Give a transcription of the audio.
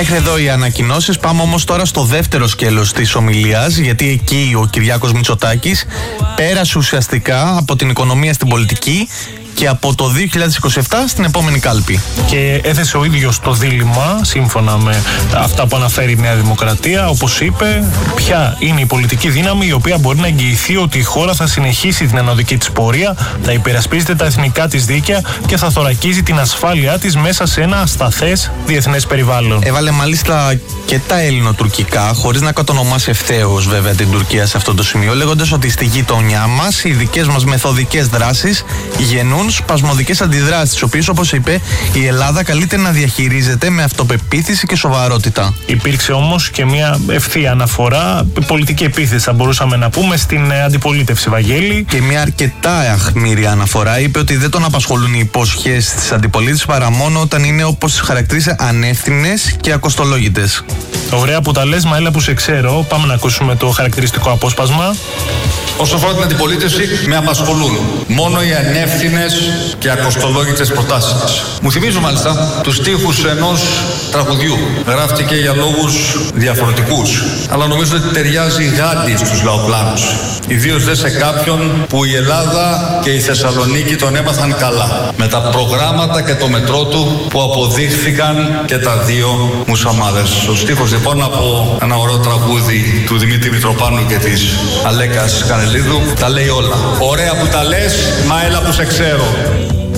Μέχρι εδώ οι ανακοινώσεις. Πάμε όμως τώρα στο δεύτερο σκέλος της ομιλίας, γιατί εκεί ο Κυριάκος Μητσοτάκης πέρασε ουσιαστικά από την οικονομία στην πολιτική και από το 2027 στην επόμενη κάλπη. Και έθεσε ο ίδιος το δίλημμα, σύμφωνα με αυτά που αναφέρει η Νέα Δημοκρατία, όπως είπε, ποια είναι η πολιτική δύναμη η οποία μπορεί να εγγυηθεί ότι η χώρα θα συνεχίσει την ανωδική της πορεία, θα υπερασπίζεται τα εθνικά της δίκαια και θα θωρακίζει την ασφάλειά της μέσα σε ένα ασταθές διεθνές περιβάλλον. Έβαλε μάλιστα και τα ελληνοτουρκικά, χωρίς να κατονομάσει ευθέως βέβαια την Τουρκία σε αυτό το σημείο, λέγοντας ότι στη γειτονιά μας οι δικές μας μεθοδικές δράσεις γεννούν σπασμωδικές αντιδράσεις, τις οποίες, όπως είπε, η Ελλάδα καλείται να διαχειρίζεται με αυτοπεποίθηση και σοβαρότητα. Υπήρξε όμως και μια ευθεία αναφορά, πολιτική επίθεση θα μπορούσαμε να πούμε, στην αντιπολίτευση, Βαγγέλη. Και μια αρκετά αχμήρια αναφορά. Είπε ότι δεν τον απασχολούν οι υποσχέσεις της αντιπολίτευσης παρά μόνο όταν είναι, όπως τις χαρακτήρισε, ανεύθυνες και ακοστολόγητες. Ωραία που τα λες, μα έλα που σε ξέρω. Πάμε να ακούσουμε το χαρακτηριστικό απόσπασμα. Όσον αφορά την αντιπολίτευση, με απασχολούν μόνο οι ανεύθυνες και ακοστολόγητες προτάσεις. Μου θυμίζω μάλιστα τους στίχους ενός τραγουδιού. Γράφτηκε για λόγους διαφορετικούς, αλλά νομίζω ότι ταιριάζει γάντι στους λαοπλάνους. Ιδίως δε σε κάποιον που η Ελλάδα και η Θεσσαλονίκη τον έμαθαν καλά. Με τα προγράμματα και το μετρό του που αποδείχθηκαν και τα δύο μουσαμάδες. Ο στίχος λοιπόν από ένα ωραίο τραγούδι του Δημήτρη Μητροπάνου και της Αλέκας Κανελίδου τα λέει όλα. Ωραία που τα λες, μα έλα που σε ξέρω.